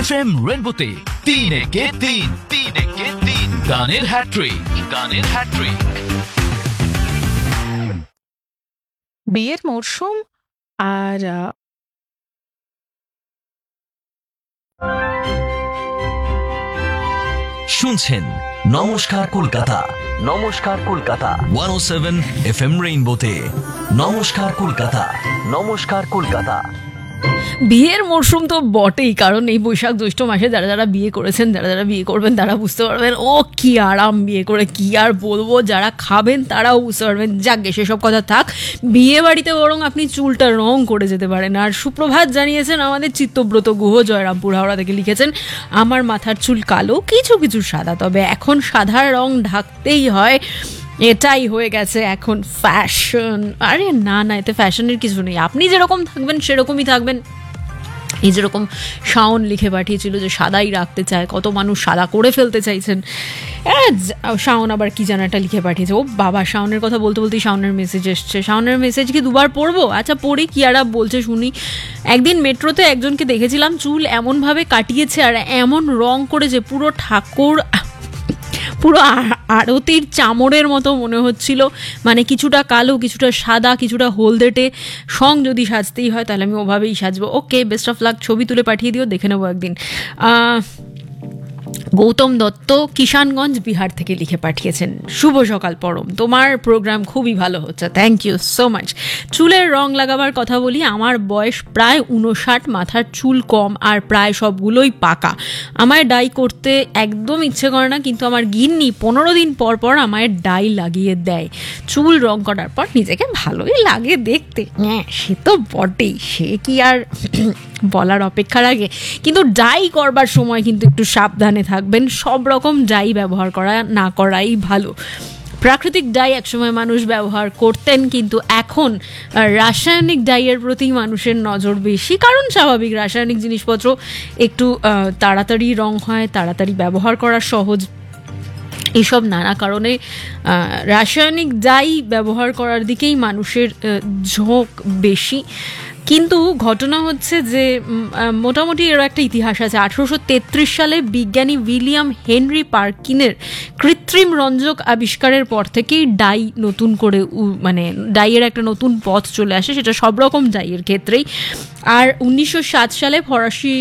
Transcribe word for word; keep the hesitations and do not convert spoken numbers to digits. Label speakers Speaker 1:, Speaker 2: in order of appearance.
Speaker 1: FM রেনবোতে তিন একে তিন তিন একে তিন গানের হ্যাট্রিক গানের হ্যাট্রিক।
Speaker 2: বিয়ের মরশুম আর
Speaker 1: শুনছেন নমস্কার কলকাতা, নমস্কার কলকাতা একশো সাত এফএম রেইনবোতে। নমস্কার কলকাতা, নমস্কার কলকাতা।
Speaker 2: বিয়ের মরশুম তো বটেই, কারণ এই বৈশাখ জ্যৈষ্ঠ মাসে যারা যারা বিয়ে করেছেন, যারা যারা বিয়ে করবেন তারা বুঝতে পারবেন ও কি আরাম বিয়ে করে, কি আর বলবো। যারা খাবেন তারাও বুঝতে পারবেন। যাক, সেসব কথা থাক, বিয়ে বাড়িতে বরং আপনি চুলটা রং করে যেতে পারেন। আর সুপ্রভাত জানিয়েছেন আমাদের চিত্তব্রত গুহ, জয়রামপুর হাওড়া থেকে লিখেছেন, আমার মাথার চুল কালো, কিছু কিছু সাদা, তবে এখন সাদা রং ঢাকতেই হয়, এটাই হয়ে গেছে এখন ফ্যাশন। আরে না না, এতে ফ্যাশনের কিছু নেই, আপনি যেরকম থাকবেন সেরকমই থাকবেন। এই যেরকম শাওন লিখে পাঠিয়েছিল যে সাদাই রাখতে চায়, কত মানুষ সাদা করে ফেলতে চাইছেন। শাওন আবার কি জানাটা লিখে পাঠিয়েছে, ও বাবা, শাওনের কথা বলতে বলতেই শাওনের মেসেজ এসছে। শাওনের মেসেজ কি দুবার পড়বো? আচ্ছা পড়ি, কি আর বলছে শুনি। একদিন মেট্রোতে একজনকে দেখেছিলাম, চুল এমনভাবে কাটিয়েছে আর এমন রং করেছে, পুরো ঠাকুর, পুরো আরতির চামড়ের মতো মনে হচ্ছিল। মানে কিছুটা কালো, কিছুটা সাদা, কিছুটা হলদেটে। সং যদি সাজতেই হয় তাহলে আমি ওভাবেই সাজবো। ওকে, বেস্ট অফ লাক। ছবি তুলে পাঠিয়ে দিও, দেখে নেবো একদিন। গৌতম দত্ত কিষানগঞ্জ বিহার থেকে লিখে পাঠিয়েছেন, শুভ সকাল পরম, তোমার প্রোগ্রাম খুবই ভালো হচ্ছে, থ্যাংক ইউ সো মাচ। চুলের রং লাগাবার কথা বলি, আমার বয়স প্রায় উনষাট, মাথার চুল কম আর প্রায় সবগুলোই পাকা। আমায় ডাই করতে একদম ইচ্ছে করে না, কিন্তু আমার গিন্নি পনেরো দিন পর পর আমায় ডাই লাগিয়ে দেয়। চুল রং করার পর নিজেকে ভালোই লাগে দেখতে। হ্যাঁ, সে তো বটেই, সে কি আর বলার অপেক্ষা রাখে। কিন্তু ডাই করবার সময় কিন্তু একটু সাবধানে থাকবেন, সব রকম ডাই ব্যবহার করা না করাই ভালো। প্রাকৃতিক ডাই একসময় মানুষ ব্যবহার করতেন, কিন্তু এখন রাসায়নিক ডাইয়ের প্রতি মানুষের নজর বেশি, কারণ স্বাভাবিক, রাসায়নিক জিনিসপত্র একটু তাড়াতাড়ি রং হয়, তাড়াতাড়ি ব্যবহার করা সহজ, এসব নানা কারণে রাসায়নিক ডাই ব্যবহার করার দিকেই মানুষের ঝোঁক বেশি। কিন্তু ঘটনা হচ্ছে যে মোটামুটি এর একটা ইতিহাস আছে। আঠেরোশো তেত্রিশ সালে বিজ্ঞানী উইলিয়াম হেনরি পার্কিনের কৃত্রিম রঞ্জক আবিষ্কারের পর থেকেই ডাই নতুন করে, মানে ডাইয়ের একটা নতুন পথ চলে আসে, সেটা সব রকম ডাইয়ের ক্ষেত্রেই। আর উনিশশো সাত সালে ফরাসি